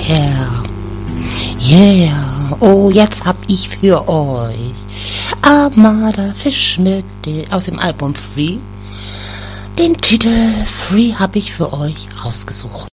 Yeah. Yeah. Oh, jetzt hab ich für euch Armada Fish aus dem Album Free. Den Titel Free habe ich für euch rausgesucht.